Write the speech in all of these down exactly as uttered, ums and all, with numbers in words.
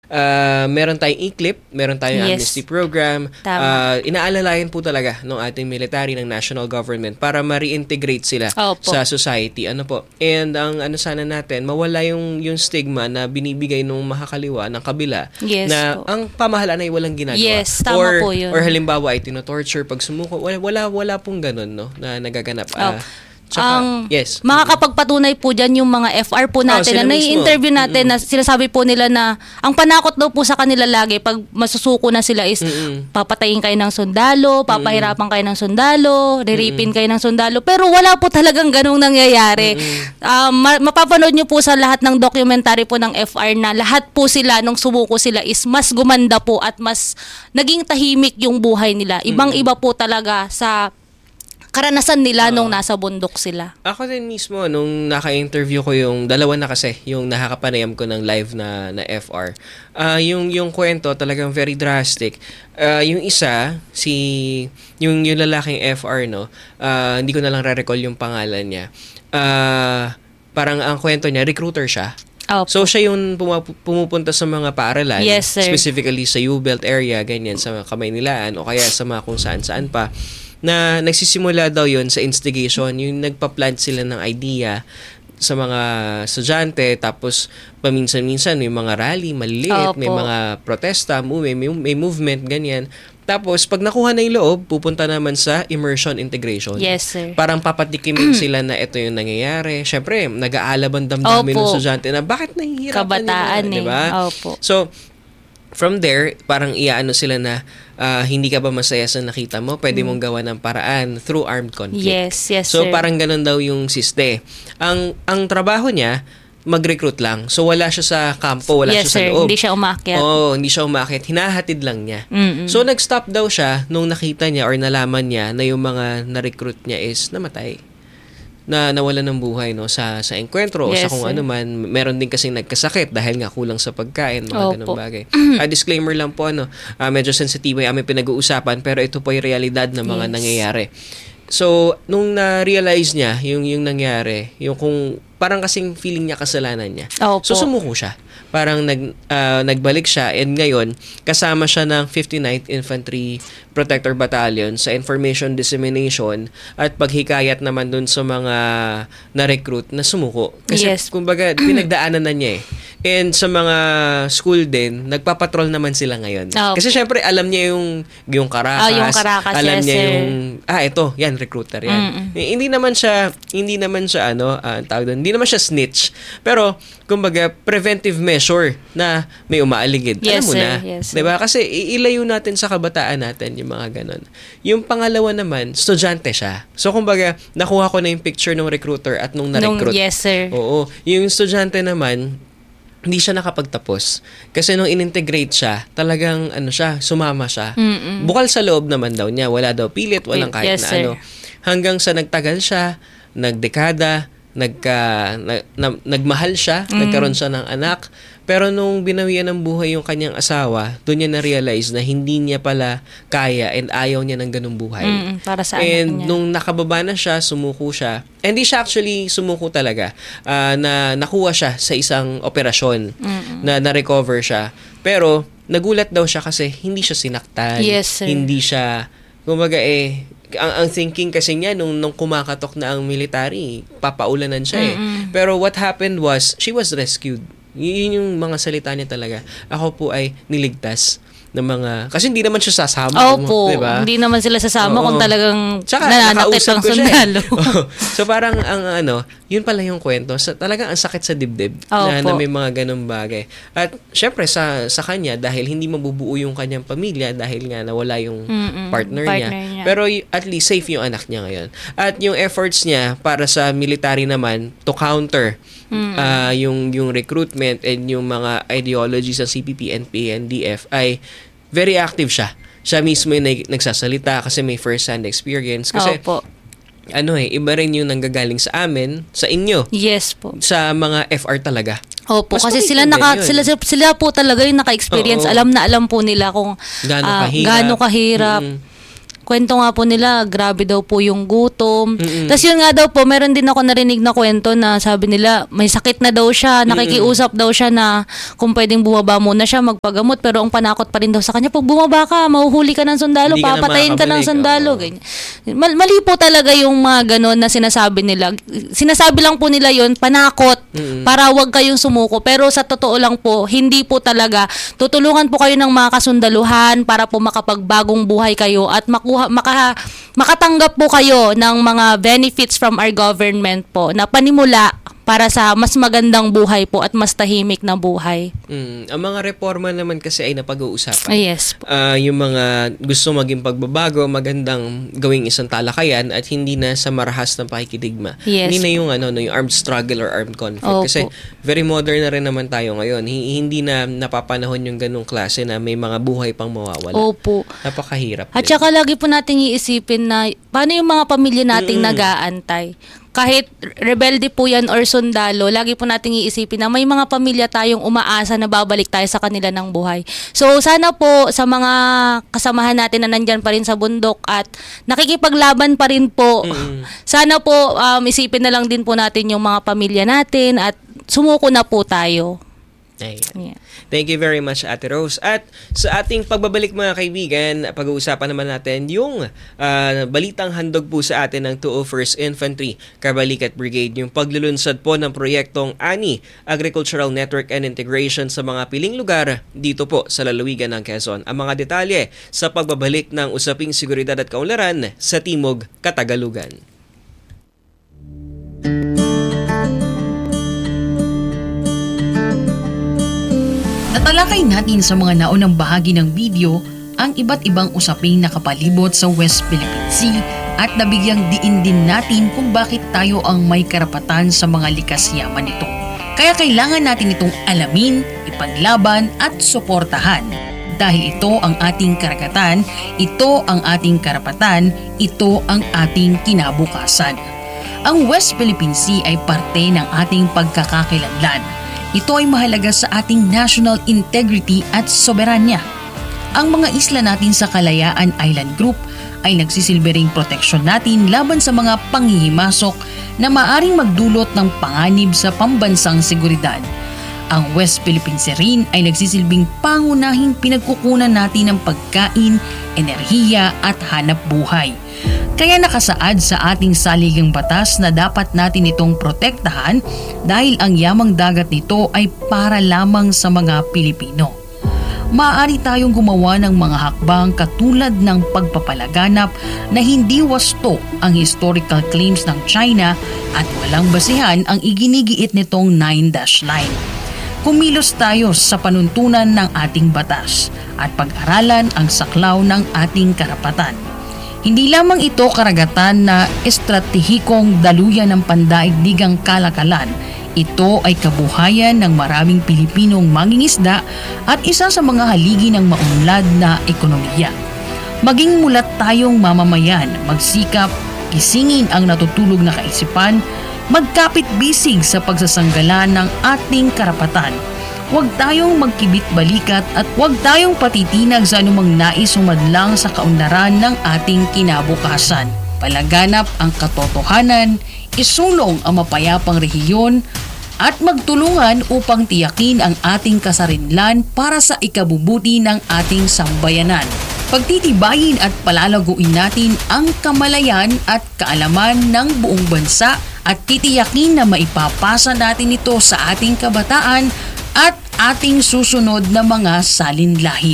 uh, meron tayong E-CLIP, meron tayong Yes. amnesty program. Uh, inaalalayan po talaga ng ating military, ng national government para ma-reintegrate sila Opo. sa society. Ano po? And ang ano sana natin, mawala yung yung stigma na binibigay nung makakaliwa ng kabila Yes na po. ang pamahalaan ay walang ginagawa. Yes, tama or, po yun. Or halimbawa ay tinotorture pag sumuko. Wala, wala, wala pong ganun, no? Na nagaganap. Oh. Ah, tsaka, Ang yes. makakapagpatunay po dyan yung mga F R po natin sila na mismo. nai-interview natin na sinasabi po nila na ang panakot daw po sa kanila lagi pag masusuko na sila is Mm-mm. papatayin kayo ng sundalo, papahirapan kayo ng sundalo, riripin kayo ng sundalo. Pero wala po talagang ganong nangyayari. Um, ma- mapapanood nyo po sa lahat ng documentary po ng F R na lahat po sila nung sumuko sila is mas gumanda po at mas naging tahimik yung buhay nila. Ibang-iba po talaga sa karanasan nila nung nasa bundok sila. Ako din mismo, nung naka-interview ko yung, dalawa na kasi, yung nakakapanayam ko ng live na, na F R. Uh, yung, yung kwento talagang very drastic. Uh, yung isa, si, yung, yung lalaking F R, no, uh, hindi ko na lang re-recall yung pangalan niya. Uh, parang ang kwento niya, recruiter siya. Opo. So, siya yung pumup- pumupunta sa mga paaralan, Yes, sir. specifically sa U-Belt area, ganyan, sa Kamaynilaan, o kaya sa mga kung saan-saan pa, na nagsisimula daw yon sa instigation, yung nagpa-plant sila ng idea sa mga estudyante, tapos paminsan-minsan may mga rally, maliliit, may Opo. mga protesta, may, may, may movement, ganyan. Tapos, pag nakuha na yung loob, pupunta naman sa immersion integration. Yes, sir. Parang papatikimin sila na ito yung nangyayari. Syempre, nag-aalab ang damdamin ng Opo. estudyante na bakit nahihirapan Kabataan nila, eh. diba? Opo. So, from there, parang iaano sila na uh, hindi ka ba masaya sa nakita mo? Pwede mong gawa ng paraan through armed conflict. Yes, yes, So, sir. parang ganun daw yung siste. Ang ang trabaho niya, mag-recruit lang. So, wala siya sa kampo, wala yes, siya sa sir. loob. Hindi siya umakyat. Oo, hindi siya umakit. Hinahatid lang niya. Mm-mm. So, nag-stop daw siya nung nakita niya or nalaman niya na yung mga na-recruit niya is namatay. Na nawala ng buhay no sa sa engkwentro o sa Yes, kung sir. ano man. Meron din kasing nagkasakit dahil nga kulang sa pagkain, mga Opo. ganung bagay. Ah, disclaimer lang po, ano, ah, medyo sensitibo yung aming pinag-uusapan, pero ito po yung realidad ng mga Yes. nangyayari. So, nung na-realize niya yung yung nangyari, yung kung parang kasing feeling niya kasalanan niya. Opo. So, sumuko siya. Parang nag, ah, nagbalik siya, and ngayon, kasama siya ng fifty-ninth Infantry Protector Battalion sa information dissemination at paghikayat naman dun sa mga na-recruit na sumuko. Kasi, Yes. kumbaga, pinagdaanan na niya eh. And sa mga school din, nagpapatrol naman sila ngayon. Opo. Kasi syempre, alam niya yung, yung Caracas. Ah, yung Caracas, alam yes, niya sir. yung, ah, ito, yan, recruiter yan. Mm-mm. Eh, Hindi naman siya, hindi naman siya, ano, ah, tawag doon, hindi naman siya snitch. Pero, kumbaga, preventive measure na may umaaligid. Yes, Alam mo sir. na. Yes, sir. Diba? Kasi iilayo natin sa kabataan natin yung mga ganon. Yung pangalawa naman, estudyante siya. So, kumbaga, nakuha ko na yung picture ng recruiter at nung Nung, na-recruit. yes, sir. Oo. Yung estudyante naman, hindi siya nakapagtapos. Kasi nung in-integrate siya, talagang ano siya, sumama siya. Mm-mm. Bukal sa loob naman daw niya. Wala daw pilit, walang kahit Yes, na sir. ano. Hanggang sa nagtagal siya, nagdekada, nagka, na, na- nagmahal siya, Mm. nagkaroon siya ng anak. Pero nung binawian ng buhay yung kanyang asawa, doon niya na-realize na hindi niya pala kaya and ayaw niya ng ganung buhay. Mm-mm, para sa anak And niya. nung nakababa na siya, sumuko siya. Hindi siya actually sumuko talaga. Ah, na nakuha siya sa isang operasyon Mm-mm. na na-recover siya. Pero nagulat daw siya kasi hindi siya sinaktan. Yes, sir. Hindi siya, kumbaga eh, ang, ang thinking kasi niya nung, nung kumakatok na ang military, papaulanan siya eh. Mm-mm. Pero what happened was, she was rescued. Y- Yun yung mga salita niya talaga. Ako po ay niligtas ng mga, kasi hindi naman siya sasama. Opo. Diba? Hindi naman sila sasama Oo. kung talagang Tsaka, nananakit nakausap ang ko siya eh. sundalo. Oo. So, parang ang ano, yun pala yung kwento. Sa, talagang ang sakit sa dibdib na, Opo. na may mga ganung bagay. At, syempre, sa, sa kanya, dahil hindi mabubuo yung kanyang pamilya, dahil nga nawala yung Mm-mm. partner, Partner niya. niya. Pero, y- at least, safe yung anak niya ngayon. At yung efforts niya para sa military naman, to counter ah, yung, yung recruitment and yung mga ideologies sa C P P, N P A, N D F, ay very active siya. Siya mismo yung nag- nagsasalita kasi may first-hand experience. Kasi, Opo. ano eh, iba rin yung nanggagaling sa amin, sa inyo, Yes po. sa mga F R talaga. Opo, Mas kasi sila pakikinggan naka yun. sila sila po talaga yung naka-experience. Oo. Alam na alam po nila kung Gaano ah, kahirap. gaano kahirap. Mm. kwento nga po nila, grabe daw po yung gutom. Tapos yun nga daw po, meron din ako narinig na kwento na sabi nila, may sakit na daw siya, nakikiusap daw siya na kung pwedeng bumaba muna siya, magpagamot, pero ang panakot pa rin daw sa kanya, pag bumaba ka, mahuhuli ka ng sundalo, Hindi ka na papatayin ka ng makakabalik, sundalo. oo. Ganyan. Mal- mali po talaga yung mga ganon na sinasabi nila. Sinasabi lang po nila yun, panakot, para wag kayong sumuko. Pero sa totoo lang po, hindi po talaga. Tutulungan po kayo ng mga kasundaluhan para po makapagbagong buhay kayo at makuha, maka, makatanggap po kayo ng mga benefits from our government po na panimula para sa mas magandang buhay po at mas tahimik na buhay. Mm, ang mga reforma naman kasi ay napag-uusapan. Ah, yes po. Ah, yung mga gusto maging pagbabago, magandang gawing isang talakayan at hindi na sa marahas ng pakikidigma. Yes Hindi na yung ano, no, yung armed struggle or armed conflict. Opo. Kasi very modern na rin naman tayo ngayon. Hi- Hindi na napapanahon yung ganung klase na may mga buhay pang mawawala. Opo. Napakahirap At din. saka lagi po nating iisipin na paano yung mga pamilya nating nag-aantay. Kahit rebelde po yan or sundalo, lagi po nating iisipin na may mga pamilya tayong umaasa na babalik tayo sa kanila ng buhay. So sana po sa mga kasamahan natin na nandyan pa rin sa bundok at nakikipaglaban pa rin po, sana po um, isipin na lang din po natin yung mga pamilya natin at sumuko na po tayo. Ayan. Yeah. Thank you very much, Ate Rose. At sa ating pagbabalik mga kaibigan, pag-uusapan naman natin yung uh, balitang handog po sa atin ng two oh first Infantry Kabalikat Brigade, yung paglulunsad po ng proyektong ANI, Agricultural Network and Integration sa mga piling lugar dito po sa lalawigan ng Quezon. Ang mga detalye sa pagbabalik ng usaping seguridad at kaunlaran sa Timog, Katagalugan. Natalakay natin sa mga naunang bahagi ng video ang iba't ibang usaping nakapalibot sa West Philippine Sea at nabigyang diin din natin kung bakit tayo ang may karapatan sa mga likas yaman nito. Kaya kailangan natin itong alamin, ipaglaban at suportahan. Dahil ito ang ating karagatan, ito ang ating karapatan, ito ang ating kinabukasan. Ang West Philippine Sea ay parte ng ating pagkakakilanlan. Ito ay mahalaga sa ating national integrity at soberanya. Ang mga isla natin sa Kalayaan Island Group ay nagsisilbering proteksyon natin laban sa mga panghihimasok na maaring magdulot ng panganib sa pambansang seguridad. Ang West Philippine Sea rin ay nagsisilbing pangunahing pinagkukunan natin ng pagkain, enerhiya at hanap buhay. Kaya nakasaad sa ating saligang batas na dapat natin itong protektahan dahil ang yamang dagat nito ay para lamang sa mga Pilipino. Maaari tayong gumawa ng mga hakbang katulad ng pagpapalaganap na hindi wasto ang historical claims ng China at walang basihan ang iginigiit nitong nine dash line. Kumilos tayo sa panuntunan ng ating batas at pag-aralan ang saklaw ng ating karapatan. Hindi lamang ito karagatan na estratehikong daluyan ng pandaigdigang kalakalan. Ito ay kabuhayan ng maraming Pilipinong mangingisda at isa sa mga haligi ng maunlad na ekonomiya. Maging mulat tayong mamamayan, magsikap, gisingin ang natutulog na kaisipan, magkapit bisig sa pagsasanggalan ng ating karapatan. Huwag tayong magkibit-balikat at huwag tayong patitinag sa anumang nais humadlang sa kaunlaran ng ating kinabukasan. Palaganap ang katotohanan, isulong ang mapayapang rehiyon at magtulungan upang tiyakin ang ating kasarinlan para sa ikabubuti ng ating sambayanan. Pagtitibayin at palalaguin natin ang kamalayan at kaalaman ng buong bansa at titiyakin na maipapasa natin ito sa ating kabataan at ating susunod na mga salinlahi.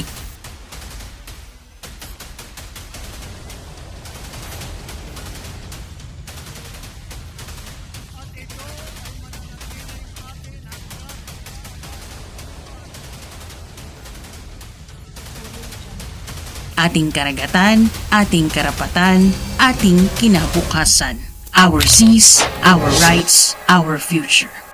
Ating karagatan, ating karapatan, ating kinabukasan. Our seas, our rights, our future.